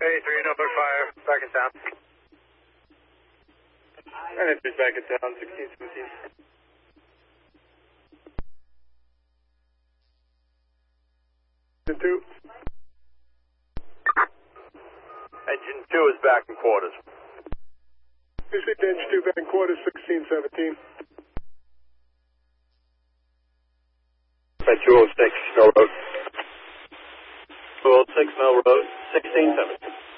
93, no fire, back in town. 93's back in town, 1617. Engine 2 is back in quarters. You see Engine 2 back in quarters, 1617. At 206 Mill Road. 206 Mill Road, 1617.